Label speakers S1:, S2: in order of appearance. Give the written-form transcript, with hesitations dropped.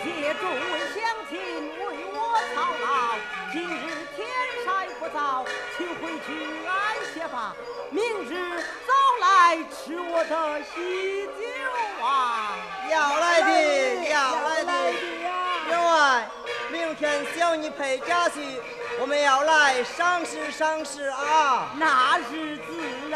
S1: 借诸位乡亲为我操劳，今日天晒不早，请回去安歇吧。明日早来吃我的喜酒啊！
S2: 要来的，要来的。员外，明天小女陪家婿，我们要来赏识赏识啊！
S1: 那日子